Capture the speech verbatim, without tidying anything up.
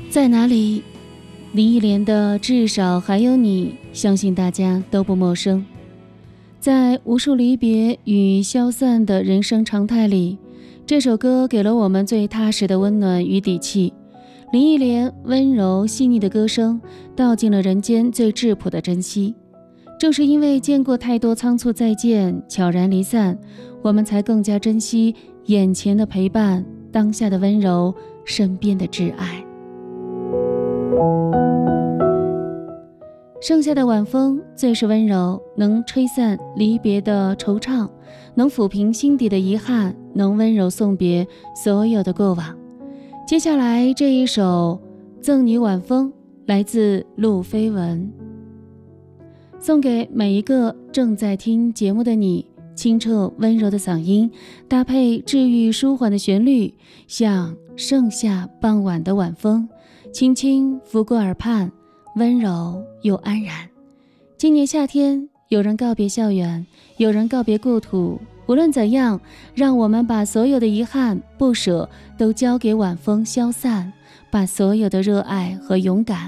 在哪里？林忆莲的《至少还有你》，相信大家都不陌生。在无数离别与消散的人生常态里，这首歌给了我们最踏实的温暖与底气。林忆莲温柔细腻的歌声，道尽了人间最质朴的珍惜。正是因为见过太多仓促再见、悄然离散，我们才更加珍惜眼前的陪伴，当下的温柔，身边的挚爱。盛夏的晚风最是温柔，能吹散离别的惆怅，能抚平心底的遗憾，能温柔送别所有的过往。接下来这一首《赠你晚风》来自陆飞文，送给每一个正在听节目的你。清澈温柔的嗓音搭配治愈舒缓的旋律，像盛夏傍晚的晚风，轻轻拂过耳畔，温柔又安然。今年夏天，有人告别校园，有人告别故土，无论怎样，让我们把所有的遗憾不舍都交给晚风消散，把所有的热爱和勇敢